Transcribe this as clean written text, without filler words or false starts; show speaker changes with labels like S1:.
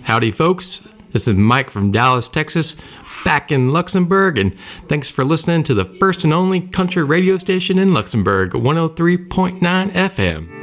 S1: Howdy, folks. This is Mike from Dallas, Texas, back in Luxembourg, and thanks for listening to the first and only country radio station in Luxembourg, 103.9 FM.